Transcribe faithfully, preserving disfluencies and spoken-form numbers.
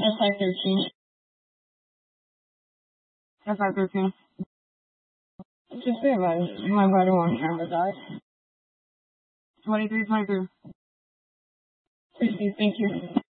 S five thirteen. S five thirteen. Just say about it. My brother won't remember that. twenty-three twenty-three. Thank you.